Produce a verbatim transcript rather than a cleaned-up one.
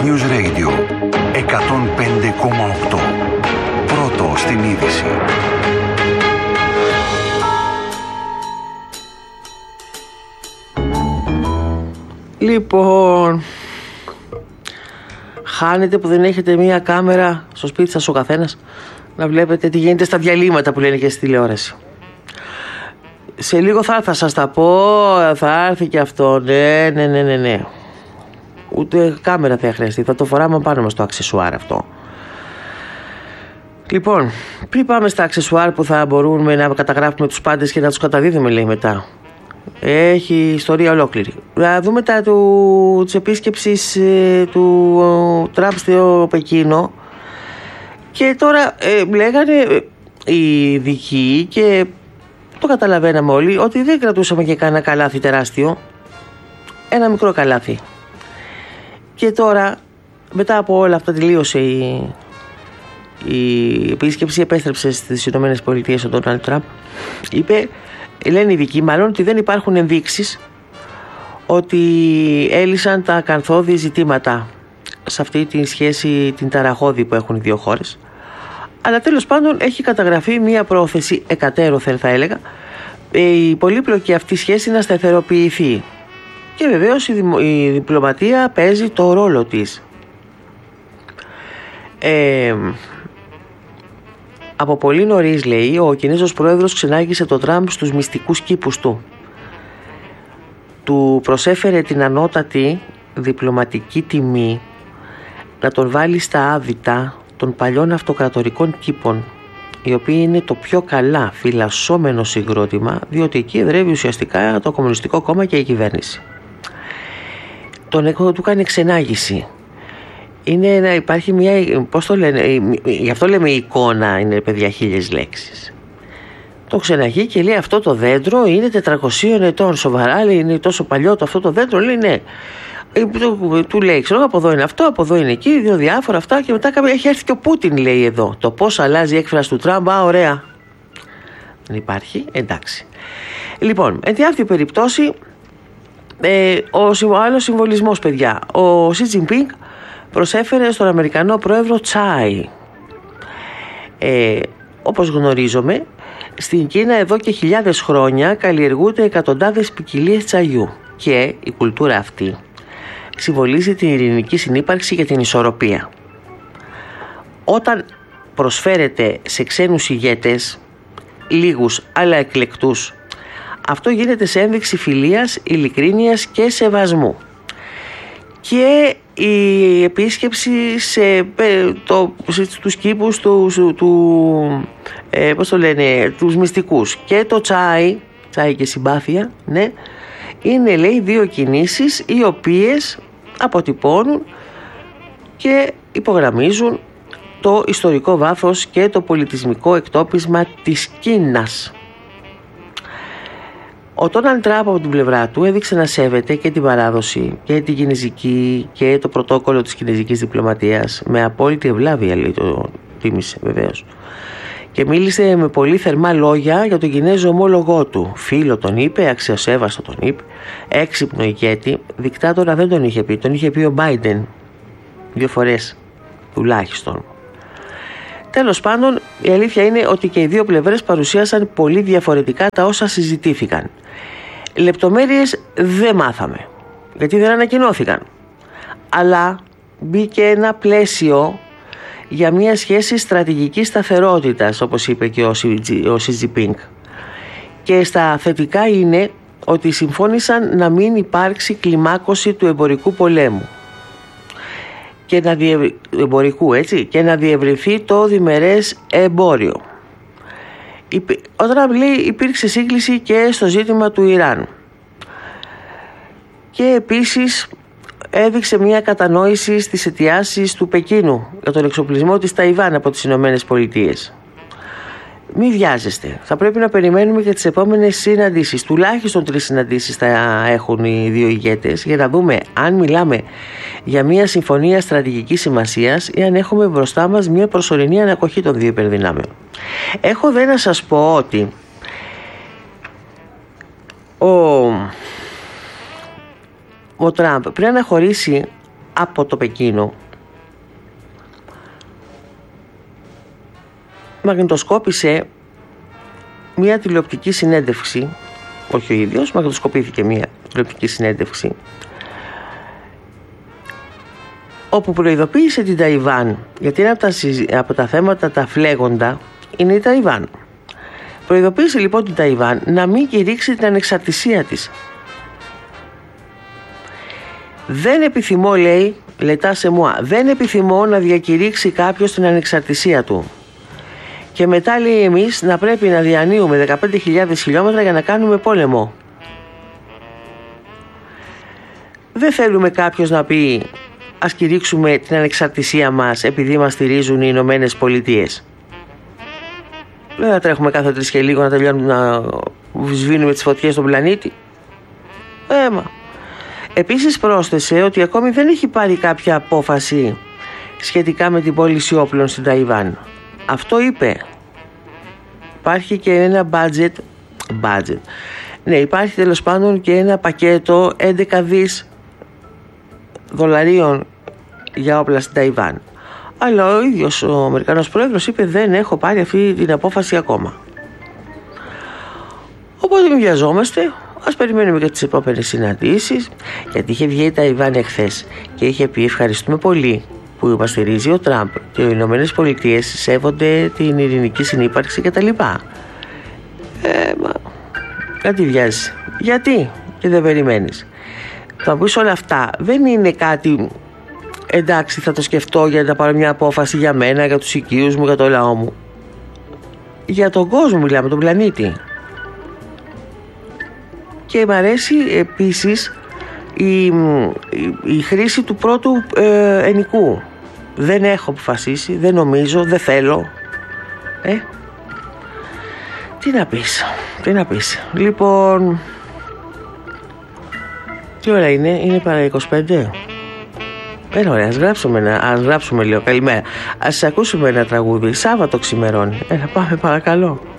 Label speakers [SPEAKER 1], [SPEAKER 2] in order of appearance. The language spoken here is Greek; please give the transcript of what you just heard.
[SPEAKER 1] News Radio εκατόν πέντε κόμμα οκτώ. Πρώτο στην είδηση.
[SPEAKER 2] Λοιπόν, χάνετε που δεν έχετε μία κάμερα στο σπίτι σας ο καθένας να βλέπετε τι γίνεται στα διαλύματα που λένε και στη τηλεόραση. Σε λίγο θα, θα σας τα πω, θα έρθει και αυτό, ναι, ναι, ναι, ναι, ναι. Ούτε κάμερα θα χρειαστεί, θα το φοράμε πάνω μας το αξεσουάρ αυτό. Λοιπόν, πριν πάμε στα αξεσουάρ που θα μπορούμε να καταγράφουμε τους πάντες και να τους καταδίδουμε, λέει μετά. Έχει ιστορία ολόκληρη. Να δούμε τα του, της επίσκεψης ε, του ε, Τραμπ στο Πεκίνο. Και τώρα ε, λέγανε ε, οι ειδικοί και το καταλαβαίναμε όλοι ότι δεν κρατούσαμε και κανένα καλάθι τεράστιο. Ένα μικρό καλάθι. Και τώρα μετά από όλα αυτά τελείωσε η, η επίσκεψη, επέστρεψε στις Ηνωμένες Πολιτείες ο Ντόναλντ Τραμπ. Είπε, λένε οι ειδικοί μάλλον, ότι δεν υπάρχουν ενδείξεις ότι έλυσαν τα ακαθόδη ζητήματα σε αυτή τη σχέση την ταραχώδη που έχουν οι δύο χώρες. Αλλά τέλος πάντων έχει καταγραφεί μια πρόθεση εκατέρωθεν, θα έλεγα, η πολύπλοκη αυτή σχέση να σταθεροποιηθεί. Και βεβαίως η, δημο, η διπλωματία παίζει το ρόλο της. Ε, από πολύ νωρίς, λέει, ο Κινέζος πρόεδρος ξενάγησε τον Τραμπ στους μυστικούς κήπους του. Του προσέφερε την ανώτατη διπλωματική τιμή να τον βάλει στα άδυτα των παλιών αυτοκρατορικών κήπων, οι οποίοι είναι το πιο καλά φυλασσόμενο συγκρότημα, διότι εκεί εδρεύει ουσιαστικά το Κομμουνιστικό Κόμμα και η κυβέρνηση. Τον έχω, του κάνει ξενάγηση. Είναι ένα, υπάρχει μια, πώς το λένε, γι' αυτό λέμε η εικόνα είναι, παιδιά, χίλιες λέξεις. Το ξεναγεί και λέει, αυτό το δέντρο είναι τετρακοσίων ετών, σοβαρά, λέει, είναι τόσο παλιό το αυτό το δέντρο, λέει, ναι. Του λέει, ξέρω, από εδώ είναι αυτό, από εδώ είναι εκεί, δύο διάφορα αυτά, και μετά έχει έρθει και ο Πούτιν, λέει, εδώ. Το πώς αλλάζει η έκφραση του Τραμπ, α, ωραία. Δεν υπάρχει, εντάξει. Λοιπόν, εν τη αυτή περιπτώσει, ε, ο, ο άλλος συμβολισμός, παιδιά, ο Σι Τζινπίνγκ προσέφερε στον Αμερικανό πρόεδρο τσάι. Ε, όπως γνωρίζουμε, στην Κίνα εδώ και χιλιάδες χρόνια καλλιεργούνται εκατοντάδες ποικιλίες τσαγιού και η κουλτούρα αυτή συμβολίζει την ειρηνική συνύπαρξη και την ισορροπία. Όταν προσφέρεται σε ξένους ηγέτες, λίγους αλλά εκλεκτούς, αυτό γίνεται σε ένδειξη φιλίας, ειλικρίνειας και σεβασμού. Και η επίσκεψη σε το, τους κήπους του, του ε, πώς το λένε, τους μυστικούς και το τσάι, τσάι και συμπάθεια, ναι, είναι, λέει, δύο κινήσεις οι οποίες αποτυπώνουν και υπογραμμίζουν το ιστορικό βάθος και το πολιτισμικό εκτόπισμα της Κίνας. Ο Ντόναλντ Τραμπ από την πλευρά του έδειξε να σέβεται και την παράδοση και την κινεζική και το πρωτόκολλο της κινεζικής διπλωματίας με απόλυτη ευλάβεια, λέει, το τίμησε βεβαίως. Και μίλησε με πολύ θερμά λόγια για τον Κινέζο ομόλογό του. Φίλο τον είπε, αξιοσέβαστο τον είπε, έξυπνο ηγέτη. Δικτάτορα δεν τον είχε πει, τον είχε πει ο Μπάιντεν δύο φορές τουλάχιστον. Τέλος πάντων, η αλήθεια είναι ότι και οι δύο πλευρές παρουσίασαν πολύ διαφορετικά τα όσα συζητήθηκαν. Λεπτομέρειες δεν μάθαμε, γιατί δεν ανακοινώθηκαν. Αλλά μπήκε ένα πλαίσιο για μια σχέση στρατηγικής σταθερότητας, όπως είπε και ο Σι Τζινπίνγκ. Και στα θετικά είναι ότι συμφώνησαν να μην υπάρξει κλιμάκωση του εμπορικού πολέμου και να, διευρυ... εμπορικού, έτσι, και να διευρυνθεί το διμερές εμπόριο. Ο Τραμπ, λέει, υπήρξε σύγκληση και στο ζήτημα του Ιράν. Και επίσης έδειξε μια κατανόηση στις αιτιάσεις του Πεκίνου για τον εξοπλισμό της Ταϊβάν από τις Ηνωμένες Πολιτείες. Μη βιάζεστε. Θα πρέπει να περιμένουμε για τις επόμενες συναντήσεις. Τουλάχιστον τρεις συναντήσεις θα έχουν οι δύο ηγέτες για να δούμε αν μιλάμε για μια συμφωνία στρατηγικής σημασίας ή αν έχουμε μπροστά μας μια προσωρινή ανακοχή των δύο υπερδυνάμεων. Έχω δε να σας πω ότι ο, ο Τραμπ πριν αναχωρήσει από το Πεκίνο μαγνητοσκόπησε μια τηλεοπτική συνέντευξη, όχι ο ίδιος, μαγνητοσκοπήθηκε μια τηλεοπτική συνέντευξη, όπου προειδοποίησε την Ταϊβάν, γιατί ένα από τα, από τα θέματα τα φλέγοντα είναι η Ταϊβάν. Προειδοποίησε λοιπόν την Ταϊβάν να μην κηρύξει την ανεξαρτησία της. Δεν επιθυμώ, λέει, λετά σε μουά, δεν επιθυμώ να διακηρύξει κάποιος την ανεξαρτησία του. Και μετά, λέει, εμείς να πρέπει να διανύουμε δεκαπέντε χιλιάδες χιλιόμετρα για να κάνουμε πόλεμο. Δεν θέλουμε κάποιος να πει ας κηρύξουμε την ανεξαρτησία μας επειδή μας στηρίζουν οι Ηνωμένες Πολιτείες. Δεν θα τρέχουμε κάθε τρεις και λίγο να τελειώνουμε να σβήνουμε τις φωτιές στον πλανήτη. Έμα. Επίσης πρόσθεσε ότι ακόμη δεν έχει πάρει κάποια απόφαση σχετικά με την πώληση όπλων στην Ταϊβάν. Αυτό είπε. Υπάρχει και ένα budget, budget. Ναι, υπάρχει τέλος πάντων και ένα πακέτο έντεκα δις δολαρίων για όπλα στην Ταϊβάν. Αλλά ο ίδιος ο Αμερικανός πρόεδρος είπε δεν έχω πάρει αυτή την απόφαση ακόμα. Οπότε μην βιαζόμαστε, ας περιμένουμε και τις επόμενες συναντήσεις, γιατί είχε βγει η Ταϊβάν εχθές και είχε πει ευχαριστούμε πολύ που μας στηρίζει ο Τραμπ και οι Ηνωμένες Πολιτείες σέβονται την ειρηνική συνύπαρξη κτλ. Ε, μα κάτι βιάζει. Γιατί και δεν περιμένεις. Θα πεις όλα αυτά δεν είναι κάτι εντάξει θα το σκεφτώ για να πάρω μια απόφαση για μένα, για τους οικείους μου, για το λαό μου. Για τον κόσμο μιλάμε, τον πλανήτη. Και μ' αρέσει επίσης η, η, η χρήση του πρώτου ε, ενικού. Δεν έχω αποφασίσει, δεν νομίζω, δεν θέλω. Ε, τι να πεις, τι να πεις. Λοιπόν, τι ώρα είναι, είναι παρά είκοσι πέντε. Έλα ωραία, ας γράψουμε, ένα, ας γράψουμε λίγο, καλημέρα. Ας ακούσουμε ένα τραγούδι, Σάββατο ξημερώνει. Έλα πάμε παρακαλώ.